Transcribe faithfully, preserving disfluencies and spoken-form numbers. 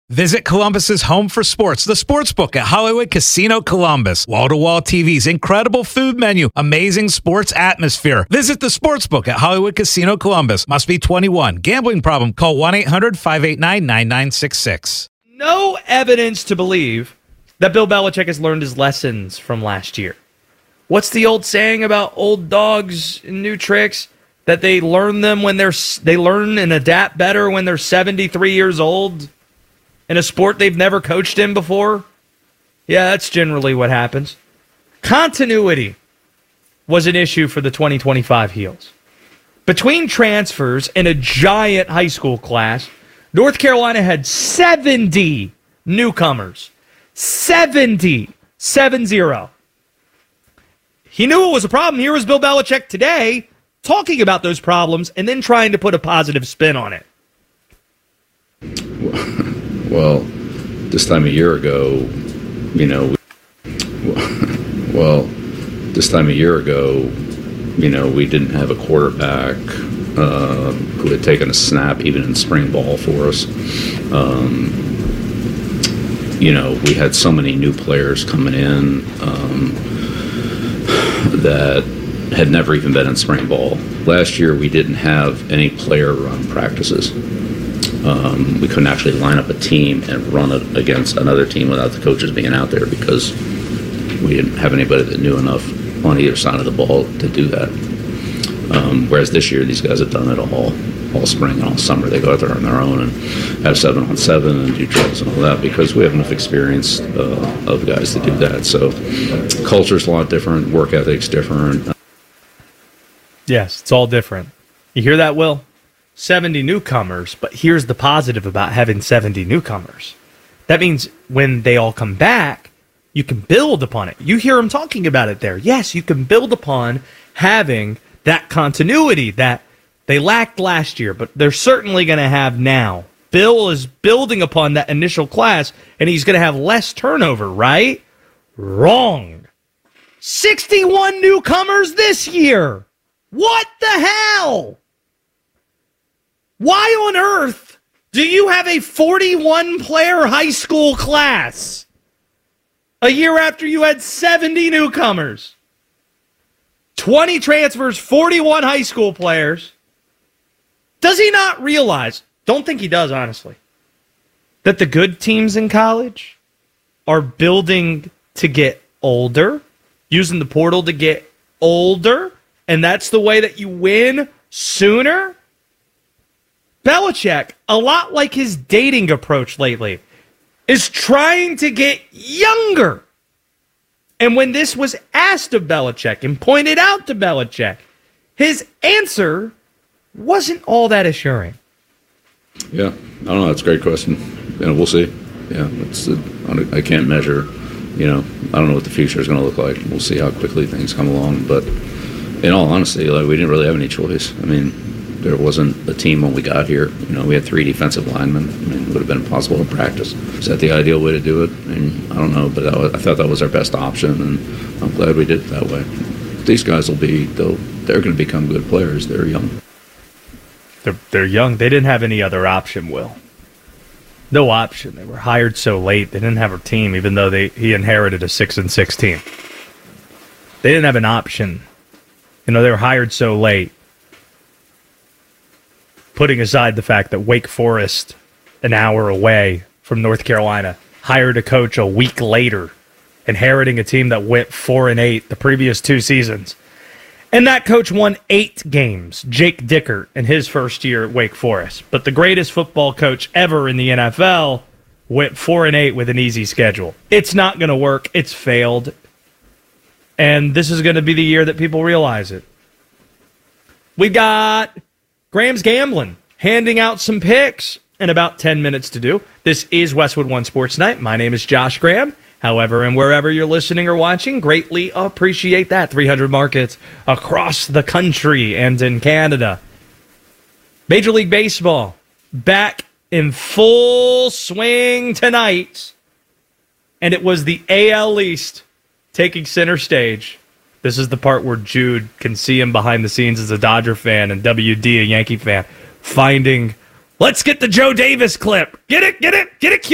Visit Columbus's home for sports, the Sportsbook at Hollywood Casino Columbus. Wall-to-wall T Vs, incredible food menu, amazing sports atmosphere. Visit the Sportsbook at Hollywood Casino Columbus. Must be twenty-one. Gambling problem? Call one eight hundred five eight nine nine nine six six. No evidence to believe that Bill Belichick has learned his lessons from last year. What's the old saying about old dogs and new tricks? That they learn them when they're they learn and adapt better when they're seventy-three years old in a sport they've never coached in before? Yeah, that's generally what happens. Continuity was an issue for the twenty twenty-five Heels. Between transfers and a giant high school class, North Carolina had seventy newcomers. seventy. seven zero. He knew it was a problem. Here was Bill Belichick today talking about those problems and then trying to put a positive spin on it. Well, this time a year ago, you know, well, this time a year ago, you know, we didn't have a quarterback uh, who had taken a snap even in spring ball for us. Um, you know, we had so many new players coming in um, that had never even been in spring ball. Last year, we didn't have any player-run practices. Um, we couldn't actually line up a team and run it against another team without the coaches being out there because we didn't have anybody that knew enough on either side of the ball to do that. Um, whereas this year, these guys have done it all, all spring and all summer. They go out there on their own and have seven on seven and do drills and all that because we have enough experience uh, of guys to do that. So culture's a lot different, work ethic's different. Yes, it's all different. You hear that, Will? seventy newcomers, but here's the positive about having seventy newcomers. That means when they all come back, you can build upon it. You hear them talking about it there. Yes, you can build upon having that continuity that they lacked last year, but they're certainly going to have now. Bill is building upon that initial class, and he's going to have less turnover, right? Wrong. sixty-one newcomers this year. What the hell? Why on earth do you have a forty-one player high school class a year after you had seventy newcomers? twenty transfers, forty-one high school players. Does he not realize, don't think he does, honestly, that the good teams in college are building to get older, using the portal to get older, and that's the way that you win sooner? Belichick, a lot like his dating approach lately, is trying to get younger. And when this was asked of Belichick and pointed out to Belichick, his answer wasn't all that assuring. Yeah, I don't know. That's a great question. You know, we'll see. Yeah, it's, uh, I can't measure. You know, I don't know what the future is going to look like. We'll see how quickly things come along. But in all honesty, like, we didn't really have any choice. I mean, there wasn't a team when we got here. You know, we had three defensive linemen. I mean, it would have been impossible to practice. Is that the ideal way to do it? I mean, I don't know, but that was, I thought that was our best option, and I'm glad we did it that way. These guys will be, they'll, they're going to become good players. They're young. They're, they're young. They didn't have any other option, Will. No option. They were hired so late. They didn't have a team, even though they he inherited a six and six team. They didn't have an option. You know, they were hired so late. Putting aside the fact that Wake Forest, an hour away from North Carolina, hired a coach a week later, inheriting a team that went four and eight the previous two seasons. And that coach won eight games, Jake Dickert, in his first year at Wake Forest. But the greatest football coach ever in the N F L went four and eight with an easy schedule. It's not going to work. It's failed. And this is going to be the year that people realize it. We got Graham's Gambling, handing out some picks in about ten minutes to do. This is Westwood One Sports Night. My name is Josh Graham. However, and wherever you're listening or watching, greatly appreciate that. three hundred markets across the country and in Canada. Major League Baseball back in full swing tonight. And it was the A L East taking center stage. This is the part where Jude can see him behind the scenes as a Dodger fan and W D a Yankee fan, finding, let's get the Joe Davis clip. Get it, get it, get it.